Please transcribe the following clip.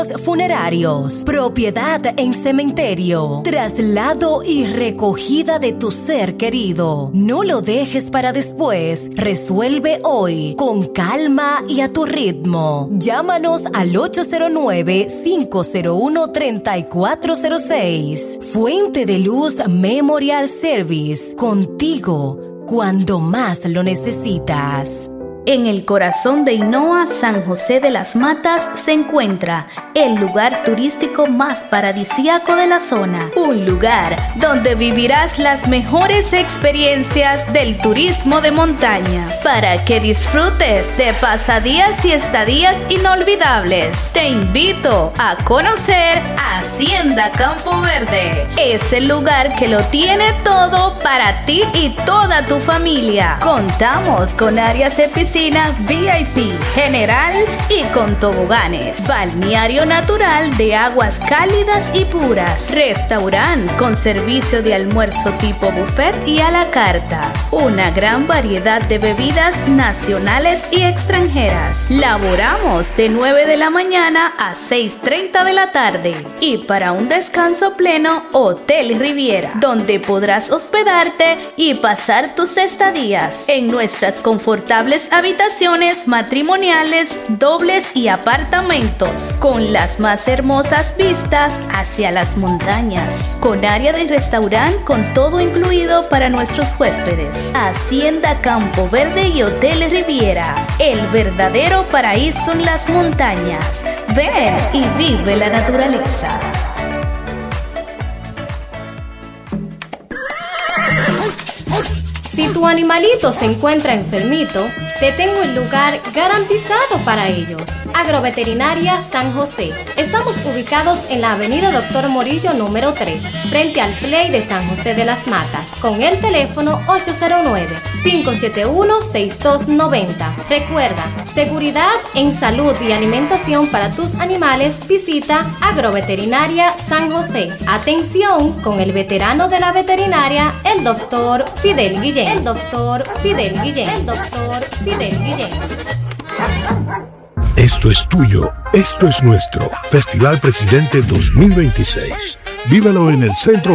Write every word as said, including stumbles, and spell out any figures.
Funerarios, propiedad en cementerio, traslado y recogida de tu ser querido. No lo dejes para después. Resuelve hoy con calma y a tu ritmo. Llámanos al ocho cero nueve, cinco cero uno, tres cuatro cero seis. Fuente de Luz Memorial Service. Contigo cuando más lo necesitas. En el corazón de Ainhoa, San José de las Matas, se encuentra el lugar turístico más paradisíaco de la zona. Un lugar donde vivirás las mejores experiencias del turismo de montaña para que disfrutes de pasadías y estadías inolvidables. Te invito a conocer Hacienda Campo Verde. Es el lugar que lo tiene todo para ti y toda tu familia. Contamos con áreas de piscina V I P, general y con toboganes. Balneario natural de aguas cálidas y puras. Restaurante con servicio de almuerzo tipo buffet y a la carta. Una gran variedad de bebidas nacionales y extranjeras. Laboramos de nueve de la mañana a seis treinta de la tarde. Y para un descanso pleno, Hotel Riviera, donde podrás hospedarte y pasar tus estadías en nuestras confortables habitaciones matrimoniales, dobles y apartamentos, con las más hermosas vistas hacia las montañas, con área de restaurante con todo incluido para nuestros huéspedes. Hacienda Campo Verde y Hotel Riviera, el verdadero paraíso en las montañas. Ven y vive la naturaleza. Si tu animalito se encuentra enfermito, te tengo el lugar garantizado para ellos. Agroveterinaria San José. Estamos ubicados en la avenida Doctor Morillo número tres, frente al Play de San José de las Matas, con el teléfono ocho cero nueve, cinco siete uno, seis dos nueve cero. Recuerda, seguridad en salud y alimentación para tus animales. Visita Agroveterinaria San José. Atención con el veterano de la veterinaria, el doctor Fidel Guillén. El doctor Fidel Guillén. El doctor Fidel Guillén. Esto es tuyo, esto es nuestro. Festival Presidente dos mil veintiséis. Vívalo en el Centro